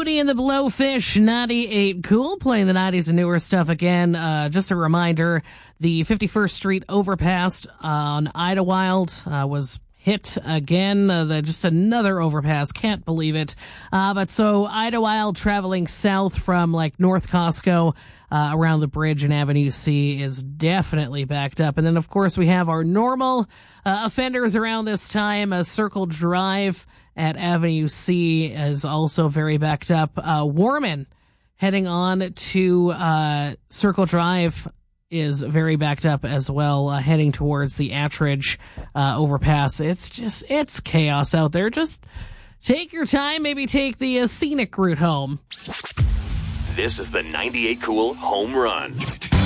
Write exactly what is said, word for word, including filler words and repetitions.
Hootie and the Blowfish, ninety-eight Cool, playing the nineties and newer stuff again. Uh, just a reminder, the fifty-first Street overpass on Idlewild uh, was hit again. Uh, the, just another overpass. Can't believe it. Uh, but so Idlewild traveling south from like North Costco uh, around the bridge in Avenue C is definitely backed up. And then, of course, we have our normal uh, offenders around this time. Uh, Circle Drive at Avenue C is also very backed up. Uh, Warman heading on to uh, Circle Drive is very backed up as well, uh, heading towards the Attridge uh, overpass. It's just, it's chaos out there. Just take your time, maybe take the uh, scenic route home. This is the ninety-eight Cool Home Run.